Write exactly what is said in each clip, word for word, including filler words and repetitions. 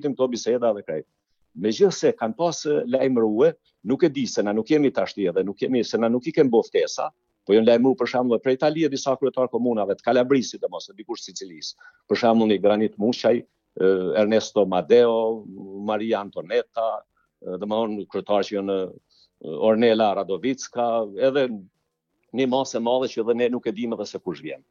këto biseda dhe krejt. Megjithëse kanë pas lajmërue, nuk e di se na nuk jemi tashti edhe nuk jemi se na nuk i kemë boftesa, po janë lajmëruar për shembull prej Italie disa kryetar komunave të Kalabrisit domos dikush Sicilis. Për shembull i Granit Mushaj, Ernesto Madeo, Maria Antoneta, domethënë kryetar që janë Ornela Radovicka, edhe një masë e madhe që edhe ne nuk e dimë edhe se kush vjen.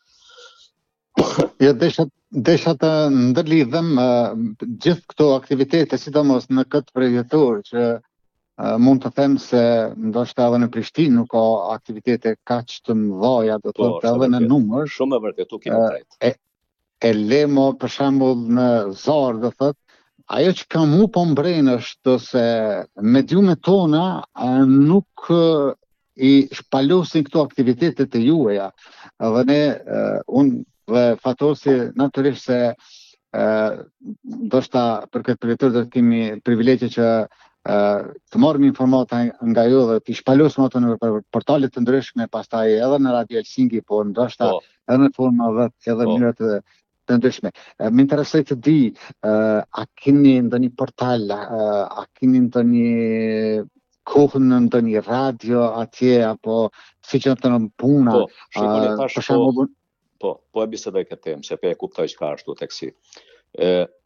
Ja, desha, desha të ndërlidhem uh, gjithë këto aktivitete, sidomos në këtë përjetor që uh, mund të them se ndoshta edhe në Prishtinë nuk ka aktivitete kaq të mëdha, do të thotë edhe në numër. Shumë e vërtetë, tu kemi drejt. E, e lemo për shembull në Zar, do thotë, ajo që kam mu po mbren është se mediumet tona uh, nuk uh, i shpalosin këto aktivitete të juaja. Dhe ne, uh, unë dhe fatosi natyrisht se uh, ndoshta për këtë përjetor do të kemi privilegje që uh, të marrim informata nga ju dhe të shpalosim ato në portale të ndryshme, pastaj edhe në Radio Helsinki, po ndoshta oh. edhe në forma dhe edhe oh. mënyra të të ndryshme. Uh, më interesoj të di, uh, a keni ndonjë portal, uh, a keni ndonjë kohën në ndonjë radio atje, apo si që të në puna, po, shikoni, uh, për shembull. Po, po e bisedoj këtë temë, se pe e kuptoj që ka ashtu tek si. E,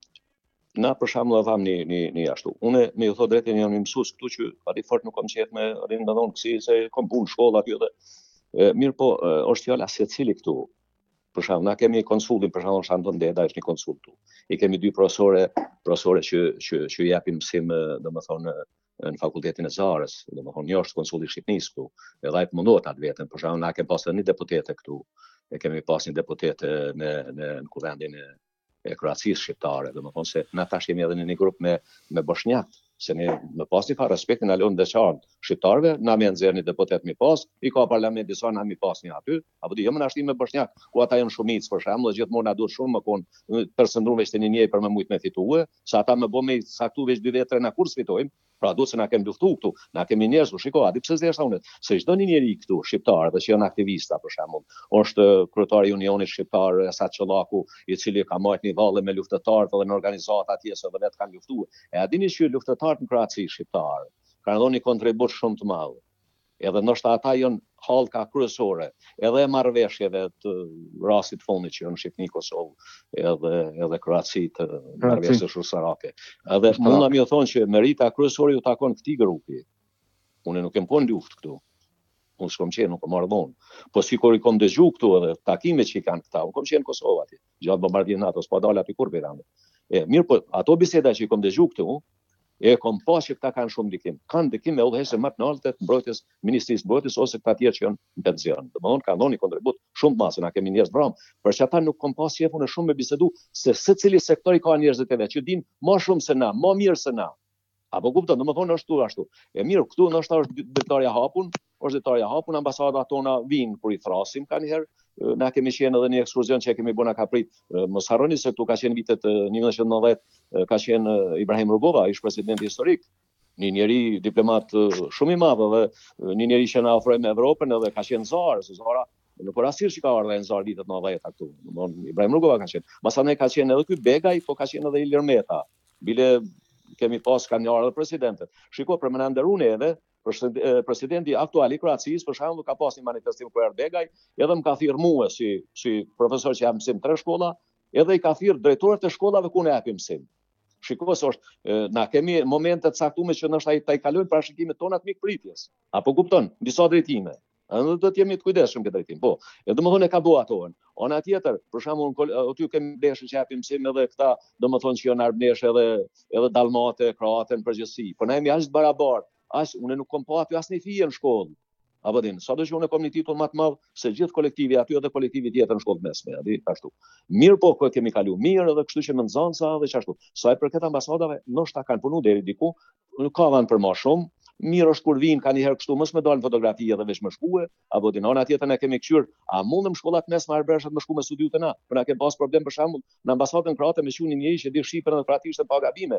na për shembull e tham një, një, një ashtu. Une, me ju thot drejtin, jam një mësues këtu që ati fort nuk kam qetë me rinë me dhonë kësi, se kom punë shkolla aty dhe. E, mirë po, e, është fjala secili këtu. Për shembull, na kemi konsultin, për shembull Shanton Deda është një konsult këtu. I kemi dy profesore, profesore që që që japin mësim, domethënë në fakultetin e Zarës, domethënë një është konsulti i Shqipnisë këtu. Edhe ai mundohet atë vetën, për shembull, na kemi pasur një deputete këtu. E kemi pas një deputet në, në, në kuvendin e, e Kroacisë shqiptare, dhe më thonë se na tash jemi edhe në një grup me, me boshnjak, se ne me pas një ka respektin a lonë veçan shqiptarve, na me nëzirë një deputet mi pas, i ka parlament disa na mi pas një aty, apo di, jo më nashtim me boshnjak, ku ata janë shumicë për shembull, dhe gjithmonë na duhet shumë më konë përshëndruar veç të një njëri për më mujt me fitue, sa ata më bë me saktu veç dy vetë na kur fitojmë. Pra duhet se na kemi luftu këtu, na kemi njerëz, shiko, a di pse s'deshta unë, se çdo një njeri këtu shqiptar dhe që janë aktivista për shembull, është kryetari i Unionit Shqiptar Esat Çollaku, i cili ka marrë një valle me luftëtarë dhe në organizata atje se vetë kanë luftuar. E a dini që luftëtarët në Kroaci shqiptar kanë dhënë një kontribut shumë të madh. Edhe ndoshta ata janë hallka kryesore, edhe e marrëveshjeve të rastit fundit që janë Shqipni, Kosovë, edhe edhe Kroaci të marrëveshjes ushtarake. Edhe mund më thonë që merita kryesore ju takon këtij grupi. Unë nuk kem punë luftë këtu. Unë s'kam qenë, nuk kam marrë dhonë. Po sikur i kam dëgju këtu edhe takimet që i kanë këta, unë kam qenë në Kosovë atje, gjatë bombardimit NATO, s'po dal aty kur Beirande. E mirë, po ato biseda që i kam dëgju këtu, e kom pas që këta kanë shumë ndikim. Kanë ndikim me udhëheqëse më të lartë të mbrojtjes, Ministrisë Mbrojtjes ose këta tjerë që janë në penzion. Domthonë kanë dhënë një kontribut shumë të madh, na kemi njerëz vram, për që ata nuk kom pas qefun e shumë me bisedu se secili sektor i ka njerëzit e vet që dinë më shumë se na, më mirë se na. Apo kupton, domethënë është këtu ashtu. E mirë, këtu ndoshta është detarja hapun, është detarja hapun, ambasadat tona vinë kur i thrasim kanë herë. Na kemi qenë edhe një ekskursion që e kemi bëna ka prit. Mos harroni se këtu ka qenë vitet një mijë nëntëqind e nëntëdhjetë, ka qenë Ibrahim Rugova, ish presidenti historik, një njeri diplomat shumë i madh dhe një njeri që na ofroi me Evropën edhe ka qenë Zar, se Zara nuk ka rastir që ka ardhur në Zar vitet nëntëdhjetë këtu. Domthonë Ibrahim Rugova ka qenë. Masanej ka qenë edhe ky Begaj, po ka qenë edhe Ilir Meta. Bile kemi pas kanë ardhur presidentët. Shiko, për më na nderune edhe presidenti aktual i Kroacisë, për shembull, ka pas një manifestim ku erdhi Begaj, edhe më ka thirrë mua si si profesor që jam mësim tre shkolla, edhe i ka thirrë drejtorët e shkollave ku ne japim mësim. Shikoj se është na kemi momente të caktuara që ndoshta ai ta i kalojnë parashikimet tona të mikpritjes. Apo kupton, disa drejtime. Ëndër do të jemi të kujdesshëm këtë drejtim. Po, e domethënë e ka bëu ato. Ana tjetër, për shembull, aty kemi bleshë që japim mësim edhe këta, domethënë që janë arblesh edhe edhe dallmate, kroate në përgjithësi. Po na jemi as barabartë. As unë nuk kam pa aty asnjë fije në shkollë. Apo din, sado që unë kam një titull më të madh se gjithë kolektivi aty edhe kolektivi tjetër në shkollë mesme, a di ashtu. Mirë po ko kemi kalu mirë edhe kështu që në nxënësa dhe çashtu. Sa i përket ambasadave, ndoshta kanë punu deri diku, nuk ka vend për më shumë. Mirë është kur vinë kanë një herë kështu, mos më dalin fotografi edhe veç më shkue, apo din, ana tjetër ne kemi kqyr, a mundem shkollat mesme arbërshat më shku me studiu të na? Po na kemi pas problem për shembull në ambasadën kroate me qenë një njeri që di shqipen edhe praktikisht pa gabime.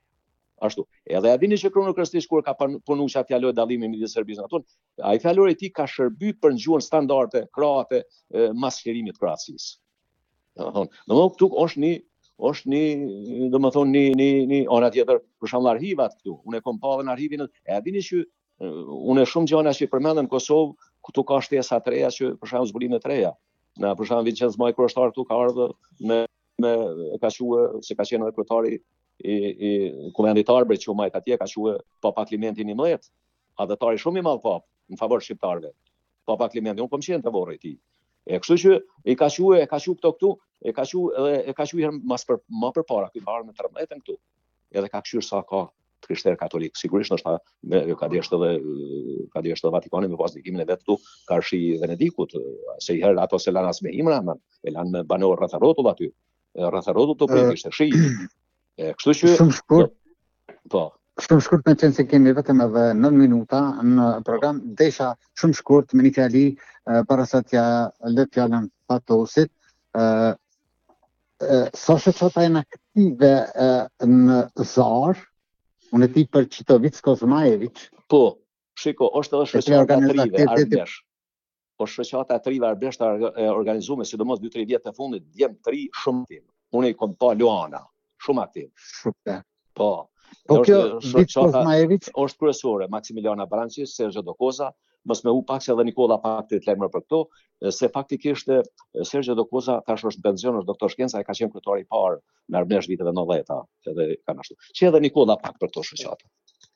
Ashtu. Edhe a dini që Krono Krstiç kur ka punu që atë fjaloj dallimin midis Serbisë naton, ai fjalori i tij ka shërby për ngjuhën standarde kroate mas qerimit të Kroacisë. Domthonë, domthonë këtu është një është një, domethënë një një një ana tjetër, për shembull arhivat këtu. Unë kam pa në arhivin, e dini që unë shumë gjëra që përmendën në Kosovë, këtu ka shtesa të reja që për shembull zbulime të reja. Na për shembull Vincenz Maj Krostar këtu ka ardhur me me ka thua se ka qenë edhe kryetari i i Kuvendit të Arbërit që Maj atje ka thua Papa Klimenti nimëdhjetë, adhetari shumë i madh pap në favor shqiptarëve. Papa Klimenti, unë po më qenë të vorrë i tij. E kështu që i ka thua, e ka thua këto këtu, e ka thua edhe e ka thua herë mas për më përpara, ky ka ardhur me tridhjetën këtu. Edhe ka kshyrë sa ka krishterë katolik. Sigurisht është me ka deshtë edhe ka deshtë edhe Vatikani me pas ndikimin e vet këtu, Karshi Venedikut, se i herë ato se lanë as me himra, e lanë me banor rreth rrotull aty. Rreth rrotull të prit ishte shi. E kështu që shumë shkurt. Po. Shumë shkurt me qenë se kemi vetëm edhe nëntë minuta në program, desha shumë shkurt me një fjali para sa t'ja lë fjalën Fatosit. Sa shoqata janë aktive në Zar, unë e ti për Qitovic Kozmajevic. Po, shiko, është edhe shoqata e trive Arbesh. Po shoqata e trive Arbesh e organizuar, sidomos dy tre vjet të fundit, djem tri shumë aktiv. Unë i kam pa Luana, shumë aktiv. Super. Po. Po kjo Vic Kozmajevic është kryesore, Maksimiliana Branci, Sergio Dokoza, mos me u pak se edhe Nikola pak të lajmër për këto, se faktikisht Sergio Dokoza tash është në pension, është doktor shkenca, e ka qenë kryetari i parë në Arbesh viteve nëntëdhjetë, edhe kanë ashtu. Që edhe Nikola pak për këto shoqata.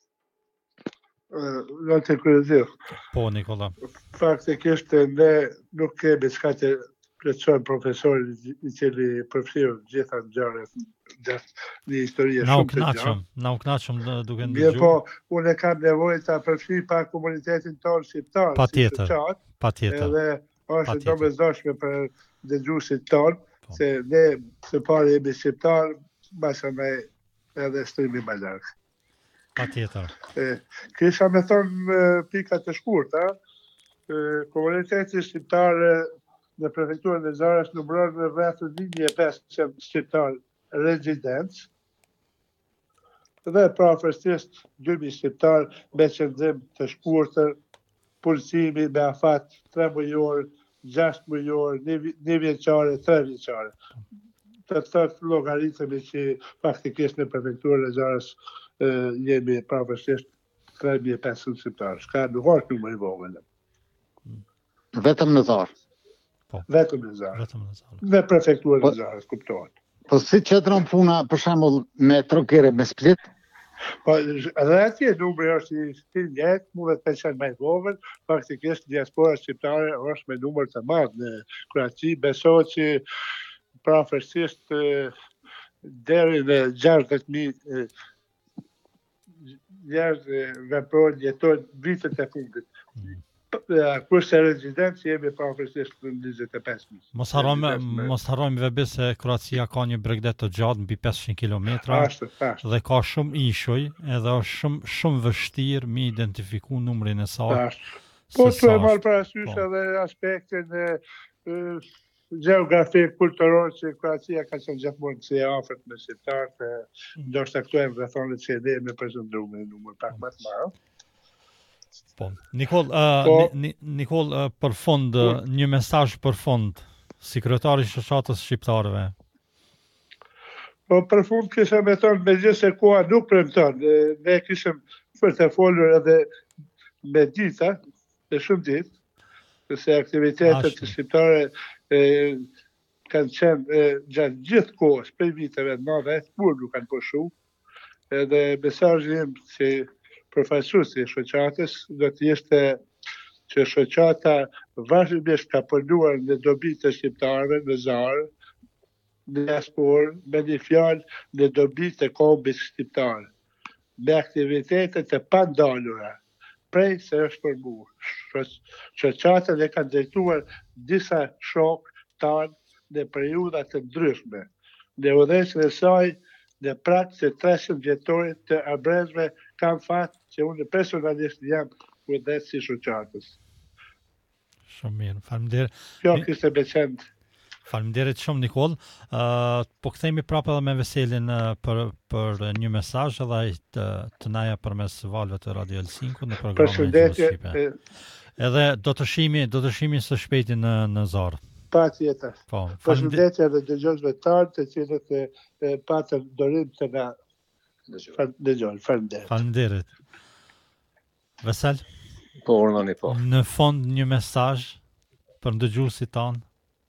Në të kryezir. Po, Nikola. Faktikisht ne nuk kemi çka të plotësojmë profesorin i cili përfshirë gjitha ngjarjet gjatë një historie shumë të gjatë. Na u kënaqëm duke ndëgjuar. Po, unë kam nevojë ta përfshij pak komunitetin tonë shqiptar. Patjetër. Patjetër. Edhe është domosdoshme për dëgjuesit tonë, se ne së pari jemi shqiptar, mbasa me edhe strimi më larg. Patjetër. Kisha me thonë pika të shkurtë, komuniteti shqiptar në prefekturën e Zarës numëron në rreth njëzet e pesë shqiptar rezidencë dhe prafërsisht dy mijë shqiptar me qëndrim të shkurtër, punësimi me afat tre mujor, gjashtë mujor, një vjeçare, tre vjeçare. Të thotë llogaritemi që faktikisht në prefekturën e Zarës jemi prafërsisht tre mijë e pesëqind shqiptarë. Shka nuk është numër i vogël. Vetëm në Zarë. Po. Vetëm në Zarë. Vetëm në Zarë. Dhe prefekturën e Zarës, kuptohet. Po si qëtëron puna, për shembull, me Trokere, me Split? Po, edhe atje numri është i stil njëjtë, mund të qenë më i vogël, faktikisht diaspora shqiptare është me numër të madh në Kroaci, besohet që prafërsisht deri në gjashtëdhjetë mijë njerëz veprojnë, jetojnë vitet e fundit. Kurse rezidencë jemi prafërsisht në njëzet e pesë mijë. Mos harrojmë mos harrojmë vetë se Kroacia ka një bregdet të gjatë mbi pesëqind kilometra dhe ka shumë ishuj, edhe është shumë shumë vështirë mi identifiku numrin e saj. Po të e marrë parasysh edhe aspektin e gjeografik, kulturor, që Kroacia ka qenë gjithmonë si e afërt me shqiptarët, ndoshta këtu e rrethonit që e dhe me përshëndru me numër pak më të madh. Po, Nikol, uh, po, Nikol uh, për fond, uh, një mesazh për fond, si kryetari i shoqatës shqiptarëve. Po për fund kisha me thonë, me gjithë se koha nuk premton, ne kishim për të folur edhe me dita, e shumë ditë, se aktivitetet të shqiptare e, kanë qenë gjatë gjithë kohës, për viteve nëntëdhjetë, kur nuk kanë pushu, edhe mesazhi im që përfaqësuesi i shoqatës do të ishte që shoqata vazhdimisht ka punuar në dobi të shqiptarëve në Zarë, në diasporë, me një fjalë në dobi të kombit shqiptar, me aktivitete të pandalura, prej se është formuar. Shoqata dhe kanë drejtuar disa shokë tanë në periudha të ndryshme. Në udhëheqjen e saj në prakë të tresëqind vjetorit të abrezve kam fatë që unë personalisht jam udhëheqës i shoqatës. Shumë mirë, faleminderit. Kjo kishte me qenë. Faleminderit shumë Nikol. Uh, po kthehemi prapë edhe me Veselin uh, për për një mesazh edhe ai të, të naja përmes valve të Radio Helsinkut në programin e Shqipe. Edhe do të shihemi, do të shihemi së shpejti në në Zarë. Pa tjetër. Po, përshëndetje edhe dëgjuesve tanë të cilët e, e patën dorim të na dëgjojnë. Faleminderit. Faleminderit. Vesel? Po, urnani po. Në fond një mesazh për dëgjuesit tanë.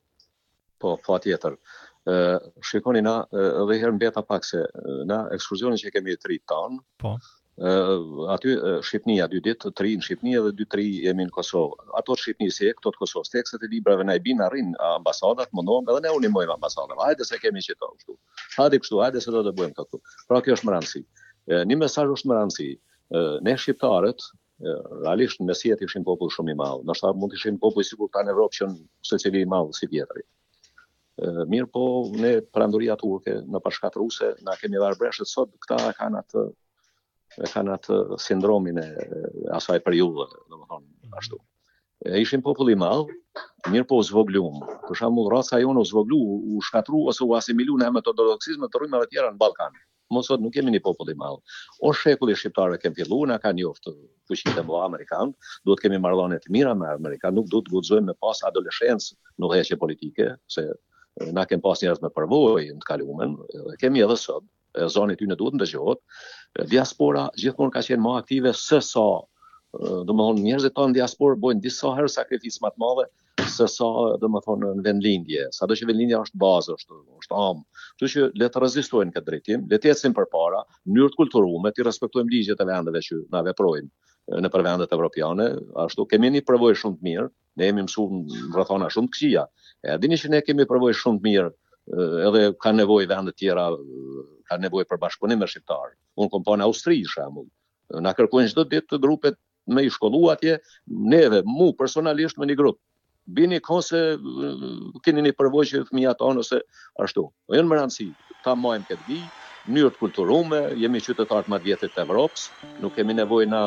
Po, pa tjetër. Uh, shikoni na, edhe herë mbeta pak se na ekskursionin që kemi të rritë tanë, po. Uh, aty uh, Shqipnia dy ditë, tri në Shqipni dhe dy tri jemi në Kosovë. Ato të Shqipni si e, këto të Kosovës. Tekstet e librave na i binë arrin ambasadat, mundohem edhe ne unimojmë ambasadat. Hajde se kemi që to kështu. Hajde kështu, hajde se do të bëjmë këtu. Pra kjo është më rëndësi. Uh, një mesazh është më rëndësi. Uh, ne shqiptarët uh, realisht në mesjet ishin popull shumë i madh. Ndoshta mund të ishin popull i sigurt në Evropë që secili i madh si tjetri. Uh, mirë po, ne perandoria turke në bashkat ruse na kemi varë breshët sot, këta kanë atë e kanë atë sindromin e asaj periudhe, domethënë ashtu. E ishin popull i madh, mirë po u zvogluam. Për shembull, raca jonë u zvoglu, u shkatru ose u asimilu në metodologjisme të rrymave të tjera në Ballkan. Mos sot nuk kemi një popull i madh. O shekulli shqiptarëve kemi filluar, na kanë njoftë fuqitë e mëdha amerikanë, duhet kemi marrëdhënie të mira me amerikanë, nuk duhet të guxojmë me pas adoleshencë në udhëheqje politike, se na kemi pas njerëz me përvojë në të kalumen, kemi edhe sot, e zonit ty në duhet ndëgjohet. Diaspora gjithmonë ka qenë më aktive se sa, domethënë njerëzit tonë në diasporë bojnë disa herë sakrificë më të madhe se sa domethënë në vendlindje. Sado që vendlindja është bazë, është është am. Kështu që le të rezistojnë këtë drejtim, le të ecim përpara, në mënyrë të kulturuar, të respektojmë ligjet e vendeve që na veprojnë në për vendet evropiane. Ashtu kemi një përvojë shumë të mirë, ne jemi mësuar në rrethana shumë të këqija. E dini që ne kemi përvojë shumë të mirë, edhe kanë nevojë vende të tjera, kanë nevojë për bashkëpunim me shqiptar. Unë kom pa në Austri, shembull. Na kërkojnë çdo ditë grupet me i shkollu atje, neve, mu personalisht me një grup. Bini kohë se keni një përvojë që fëmijët tonë ose ashtu. Po janë më rëndësi, ta majmë këtë vi, mënyrë të kulturume, jemi qytetarë më të vjetrit të Evropës, nuk kemi nevojë na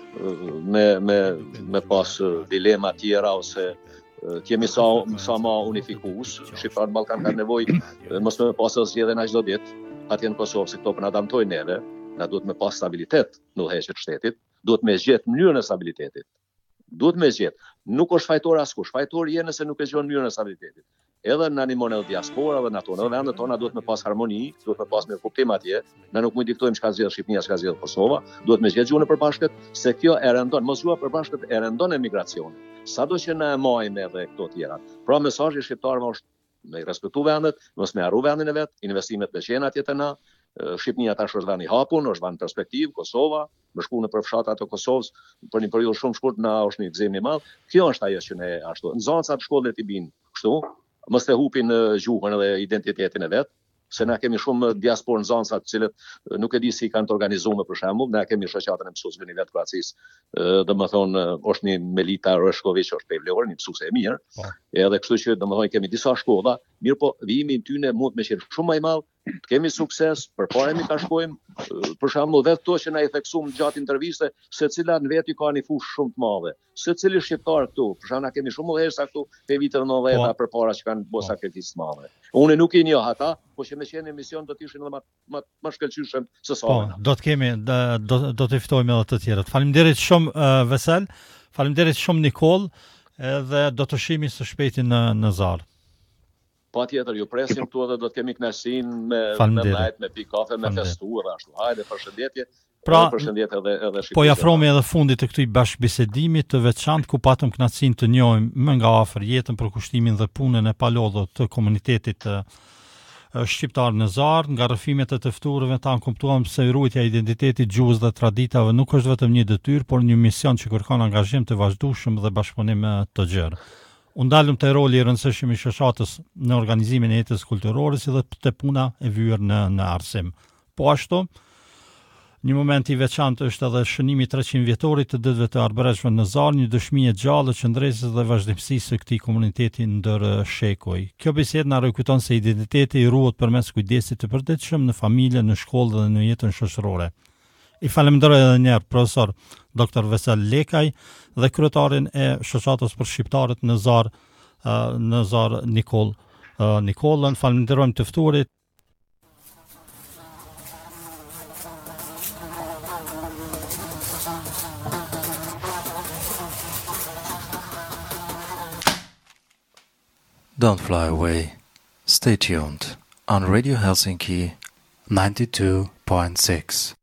me me me pas dilema tjera ose të jemi sa sa më unifikues. Shqiptarët në Ballkan kanë nevojë mos me pas zgjedhje na çdo ditë, atje në Kosovë se këto po na damtojnë neve, na duhet me pas stabilitet në udhëheqjet e shtetit, duhet me zgjedh mënyrën e stabilitetit. Duhet me zgjedh. Nuk është fajtor askush, fajtor je nëse nuk e zgjon mënyrën e stabilitetit. Edhe në animon edhe diaspora dhe në ato, në vendet tona duhet me pas harmoni, duhet me pas mirë kuptim atje, ne nuk mund diktojmë çka zgjedh Shqipëria, çka zgjedh Kosova, duhet me zgjedh gjuhën e përbashkët, se kjo e rëndon, mos gjuha e përbashkët e rëndon emigracionin. Sado që na e majmë edhe këto tjera. Pra mesazhi shqiptarëve është me respektu vendet, mos me harru vendin e vet, investimet me qenë atje te na. Shqipënia tash është vend i hapur, është vend perspektiv, Kosova, më shku në për fshatat e Kosovës për një periudhë shumë shkurt na është një gëzim i madh. Kjo është ajo që ne ashtu. Nxënësat të shkollit i bin kështu, mos të hupin gjuhën dhe identitetin e vet, se na kemi shumë diasporë nxënësa të cilët nuk e di si kanë të organizuar për shembull, ne kemi shoqatën e mësuesve në vetë Kroacisë, domethënë është një Melita Reshković, është pejvlorë, një mësuese e mirë. Edhe kështu që domethënë kemi disa shkolla, mirë po vijimi i tyne mund të më qenë shumë më i madh. Kemi sukses, përpara mi ka shkojmë, për shembull vetë to që na i theksuam gjatë interviste, secila në vetë ka një fushë shumë të madhe. Secili shqiptar këtu, për shembull na kemi shumë udhëheqësa këtu te vitet nëntëdhjetë përpara që kanë bërë sakrificë të mëdha. Unë nuk i njoh ata, po që me qenë emision do të ishin edhe më më më shkëlqyeshëm se sa. Po, do të kemi do do të ftojmë edhe të tjerët. Faleminderit shumë uh, Vesel. Faleminderit shumë Nikol, edhe do të shihemi së shpejti në në Zar. Pa tjetër, ju presim këtu edhe do të kemi kënaqësinë me me lajt, me pi kafe, me festu edhe ashtu. Hajde, përshëndetje. Pra, përshëndetje edhe edhe Shqipërisë. Po jafrohemi edhe fundit të këtij bashkëbisedimi të veçantë ku patëm kënaqësinë të njohim më nga afër jetën, përkushtimin dhe punën e palodhur të komunitetit të shqiptar në Zar. Nga rrëfimet e të ftuarve tan kuptuam se ruajtja e identitetit, gjuhës dhe traditave nuk është vetëm një detyrë, por një mision që kërkon angazhim të vazhdueshëm dhe bashkëpunim të gjerë. U ndalëm të roli i rëndësishëm i shoqatës në organizimin e jetës kulturore si dhe të puna e vyer në në arsim. Po ashtu, një moment i veçantë është edhe shënimi treqind vjetorit të ditëve të arbreshme në Zar, një dëshmi e gjallë e qëndresës dhe vazhdimësisë së këtij komuniteti ndër shekuj. Kjo bisedë na rikujton se identiteti ruhet përmes kujdesit të përditshëm në familje, në shkollë dhe në jetën shoqërore. I falemnderoj edhe një herë profesor doktor Vesel Lekaj dhe kryetarin e shoqatës për shqiptarët në Zar, uh, në Zar Nikol uh, Nikolën. Falenderojmë të ftuarit. Don't fly away. Stay tuned on Radio Helsinki ninety-two point six.